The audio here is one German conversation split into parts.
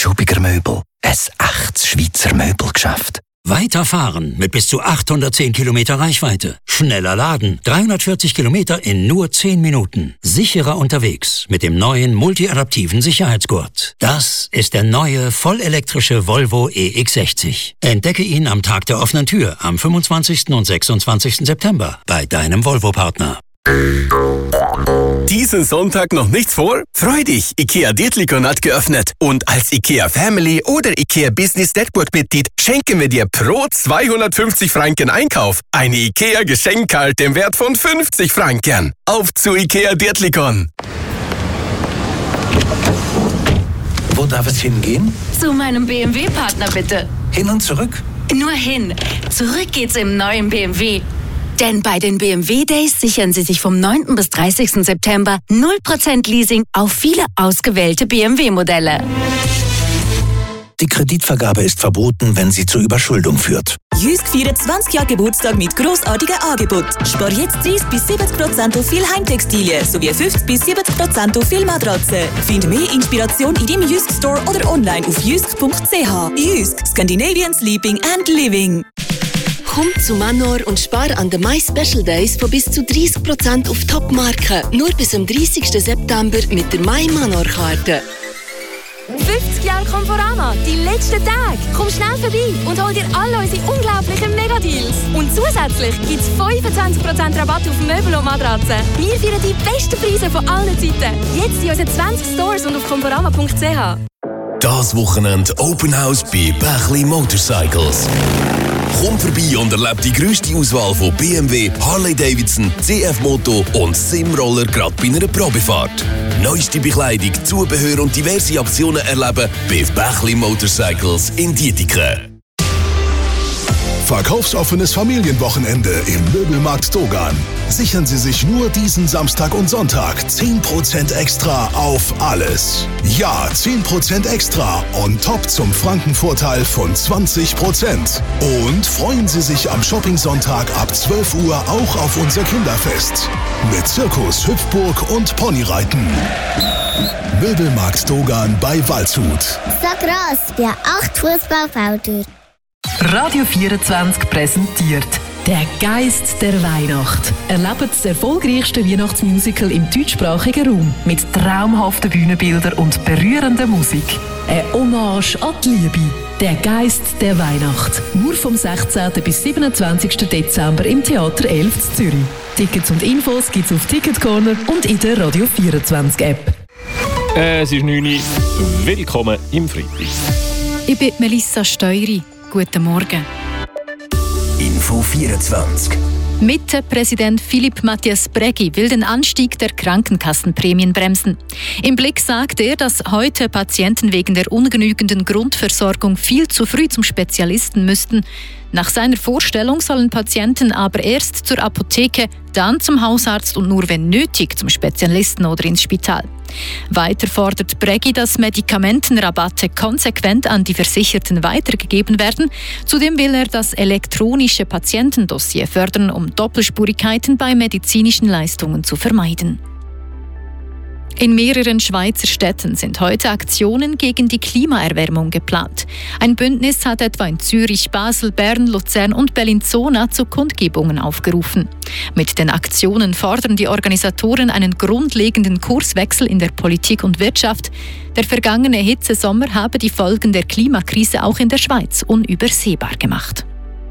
Schubiger Möbel. Ein echtes Schweizer Möbelgeschäft. Weiterfahren mit bis zu 810 Kilometer Reichweite. Schneller laden. 340 Kilometer in nur 10 Minuten. Sicherer unterwegs mit dem neuen multiadaptiven Sicherheitsgurt. Das ist der neue vollelektrische Volvo EX60. Entdecke ihn am Tag der offenen Tür am 25. und 26. September bei deinem Volvo-Partner. Diesen Sonntag noch nichts vor? Freu dich! IKEA Dietlikon hat geöffnet. Und als IKEA Family oder IKEA Business Network Mitglied schenken wir dir pro 250 Franken Einkauf eine IKEA Geschenkkarte im Wert von 50 Franken. Auf zu IKEA Dietlikon! Wo darf es hingehen? Zu meinem BMW-Partner bitte. Hin und zurück? Nur hin. Zurück geht's im neuen BMW. Denn bei den BMW Days sichern Sie sich vom 9. bis 30. September 0% Leasing auf viele ausgewählte BMW-Modelle. Die Kreditvergabe ist verboten, wenn sie zur Überschuldung führt. Jysk feiert 20 Jahre Geburtstag mit grossartigen Angeboten. Spar jetzt 30 bis 70% auf viele Heimtextilien sowie 50 bis 70% auf viele Matratzen. Find mehr Inspiration in deinem Jysk Store oder online auf jysk.ch. Jysk, Scandinavian Sleeping and Living. Komm zu Manor und spar an den My Special Days von bis zu 30% auf Top-Marken. Nur bis am 30. September mit der My Manor-Karte. 50 Jahre Conforama, die letzten Tage. Komm schnell vorbei und hol dir alle unsere unglaublichen Megadeals. Und zusätzlich gibt es 25% Rabatt auf Möbel und Matratzen. Wir feiern die besten Preise von allen Zeiten. Jetzt in unseren 20 Stores und auf conforama.ch. Das Wochenende Open House bei Bächli Motorcycles. Komm vorbei und erlebe die grösste Auswahl von BMW, Harley-Davidson, CF-Moto und Simroller gerade bei einer Probefahrt. Neueste Bekleidung, Zubehör und diverse Aktionen erleben bei Bächli Motorcycles in Dietiken. Verkaufsoffenes Familienwochenende im Möbelmarkt Dogan. Sichern Sie sich nur diesen Samstag und Sonntag 10% extra auf alles. Ja, 10% extra on top zum Frankenvorteil von 20%. Und freuen Sie sich am Shopping-Sonntag ab 12 Uhr auch auf unser Kinderfest. Mit Zirkus, Hüpfburg und Ponyreiten. Möbelmarkt Dogan bei Waldshut. So gross wie 8 Fußballfelder. Radio 24 präsentiert «Der Geist der Weihnacht». Erlebt das erfolgreichste Weihnachtsmusical im deutschsprachigen Raum mit traumhaften Bühnenbildern und berührender Musik. Eine Hommage an die Liebe. «Der Geist der Weihnacht». Nur vom 16. bis 27. Dezember im Theater 11 in Zürich. Tickets und Infos gibt's auf Ticketcorner und in der Radio 24 App. Es ist 9 Uhr. Willkommen im Freitag. Ich bin Melissa Steury. Guten Morgen. Info 24. Mitte-Präsident Philipp Matthias Brägi will den Anstieg der Krankenkassenprämien bremsen. Im Blick sagt er, dass heute Patienten wegen der ungenügenden Grundversorgung viel zu früh zum Spezialisten müssten. Nach seiner Vorstellung sollen Patienten aber erst zur Apotheke, dann zum Hausarzt und nur wenn nötig zum Spezialisten oder ins Spital. Weiter fordert Brägi, dass Medikamentenrabatte konsequent an die Versicherten weitergegeben werden. Zudem will er das elektronische Patientendossier fördern, um Doppelspurigkeiten bei medizinischen Leistungen zu vermeiden. In mehreren Schweizer Städten sind heute Aktionen gegen die Klimaerwärmung geplant. Ein Bündnis hat etwa in Zürich, Basel, Bern, Luzern und Bellinzona zu Kundgebungen aufgerufen. Mit den Aktionen fordern die Organisatoren einen grundlegenden Kurswechsel in der Politik und Wirtschaft. Der vergangene Hitzesommer habe die Folgen der Klimakrise auch in der Schweiz unübersehbar gemacht.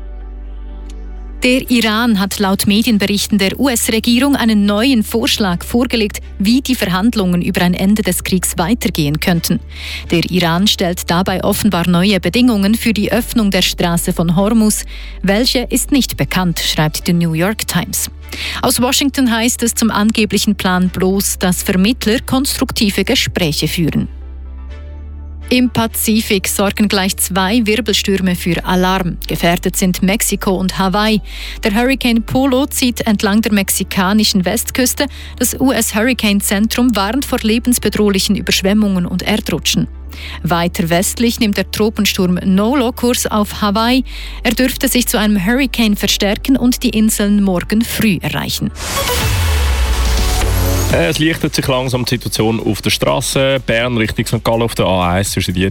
Der Iran hat laut Medienberichten der US-Regierung einen neuen Vorschlag vorgelegt, wie die Verhandlungen über ein Ende des Kriegs weitergehen könnten. Der Iran stellt dabei offenbar neue Bedingungen für die Öffnung der Straße von Hormuz. Welche ist nicht bekannt, schreibt die New York Times. Aus Washington heißt es zum angeblichen Plan bloß, dass Vermittler konstruktive Gespräche führen. Im Pazifik sorgen gleich 2 Wirbelstürme für Alarm. Gefährdet sind Mexiko und Hawaii. Der Hurricane Polo zieht entlang der mexikanischen Westküste. Das US-Hurricane-Zentrum warnt vor lebensbedrohlichen Überschwemmungen und Erdrutschen. Weiter westlich nimmt der Tropensturm Nolo Kurs auf Hawaii. Er dürfte sich zu einem Hurricane verstärken und die Inseln morgen früh erreichen. Es lichtet sich langsam die Situation auf der Straße. Bern Richtung St. Gallen auf der A1 zwischen